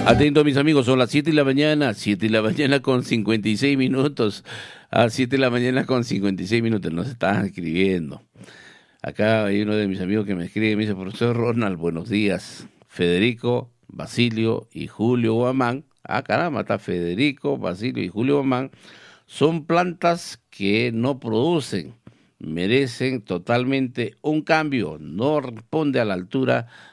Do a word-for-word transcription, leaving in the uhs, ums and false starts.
Atento mis amigos, son las siete de la mañana, siete de la mañana con cincuenta y seis minutos. A siete de la mañana con cincuenta y seis minutos nos están escribiendo. Acá hay uno de mis amigos que me escribe, me dice, profesor Ronald, buenos días. Federico, Basilio y Julio Guamán. Ah, caramba, está Federico, Basilio y Julio Guamán. Son plantas que no producen, merecen totalmente un cambio, no responde a la altura